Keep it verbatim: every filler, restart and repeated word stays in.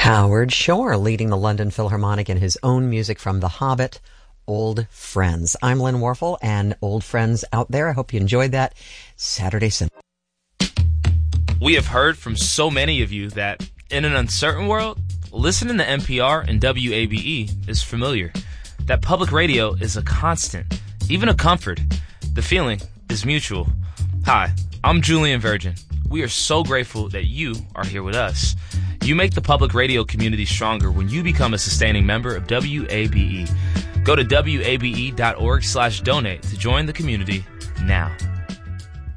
Howard Shore leading the London Philharmonic in his own music from The Hobbit, Old Friends. I'm Lynn Warfel, and old friends out there, I hope you enjoyed that Saturday Cinema. We have heard from so many of you that in an uncertain world, listening to N P R and W A B E is familiar. That public radio is a constant, even a comfort. The feeling is mutual. Hi, I'm Julian Virgin. We are so grateful that you are here with us. You make the public radio community stronger when you become a sustaining member of W A B E. Go to W A B E dot org slash donate to join the community now.